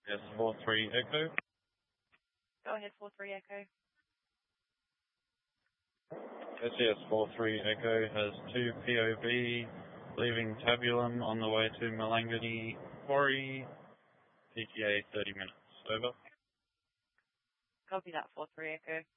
Yes, 4-3 Echo. Go ahead, 4-3 Echo. SES 4-3 Echo has 2 POV leaving Tabulum on the way to Malangani Quarry, PTA 30 minutes. Over. Copy that, 4-3 Echo.